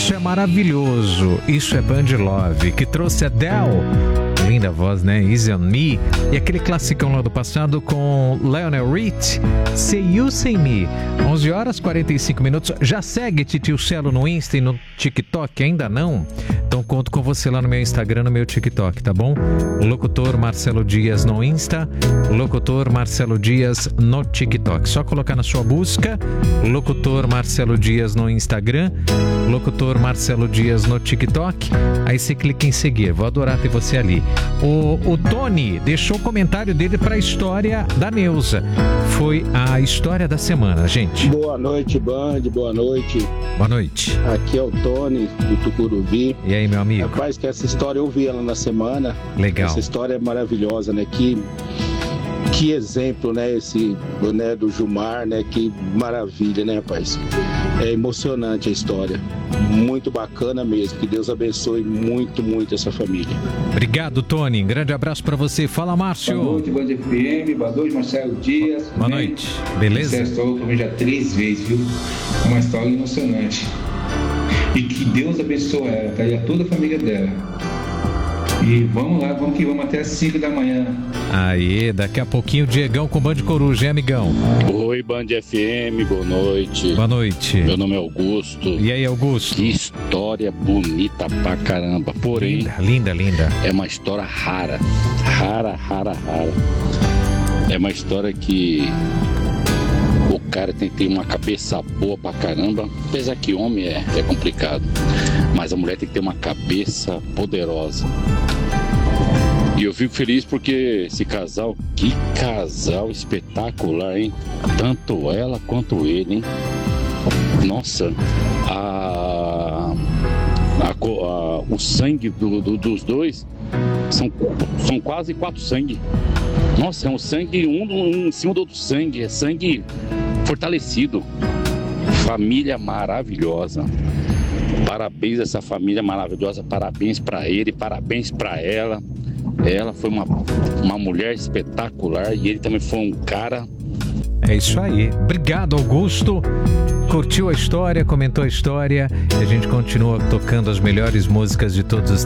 Isso é maravilhoso. Isso é Band Love, que trouxe Adele. Linda voz, né? Easy on Me. E aquele classicão lá do passado com Lionel Rich, Say You, Say Me. 11 horas 45 minutos. Já segue Titio Celo no Insta e no TikTok? Ainda não? Então conto com você lá no meu Instagram, no meu TikTok, tá bom? Locutor Marcelo Dias no Insta, Locutor Marcelo Dias no TikTok. Só colocar na sua busca Locutor Marcelo Dias no Instagram, Locutor Marcelo Dias no TikTok. Aí você clica em seguir. Vou adorar ter você ali. O Tony deixou o comentário dele para a história da Neuza. Foi a história da semana, gente. Boa noite, Band. Boa noite. Boa noite. Aqui é o Tony, do Tucuruvi. E aí, meu amigo? Rapaz, que essa história eu vi ela na semana. Legal. Essa história é maravilhosa, né? Que exemplo, né? Esse, né, do Gilmar, né? Que maravilha, né, rapaz? É emocionante a história. Muito bacana mesmo. Que Deus abençoe muito, muito essa família. Obrigado, Tony. Grande abraço pra você. Fala, Márcio. Boa noite, Band FM. Boa noite, Marcelo Dias. Boa noite. Beleza? Essa história eu também já 3 vezes, viu? Uma história emocionante. E que Deus abençoe ela, tá? E a toda a família dela. E vamos lá, vamos que vamos até as 5 da manhã. Aí, daqui a pouquinho o Diegão com Band Coruja, hein, amigão? Oi, Band FM, boa noite. Boa noite. Meu nome é Augusto. E aí, Augusto? Que história bonita pra caramba. Porém, linda, linda. É uma história rara. Rara. É uma história que o cara tem que ter uma cabeça boa pra caramba. Apesar que homem é complicado. Mas a mulher tem que ter uma cabeça poderosa. E eu fico feliz porque esse casal, que casal espetacular, hein? Tanto ela quanto ele, hein? Nossa, o sangue dos dois são quase 4 sangue. Nossa, é um sangue um em cima do outro sangue, é sangue fortalecido. Família maravilhosa. Parabéns a essa família maravilhosa, parabéns pra ele, parabéns pra ela. Ela foi uma mulher espetacular e ele também foi um cara. É isso aí. Obrigado, Augusto. Curtiu a história, comentou a história e a gente continua tocando as melhores músicas de todos os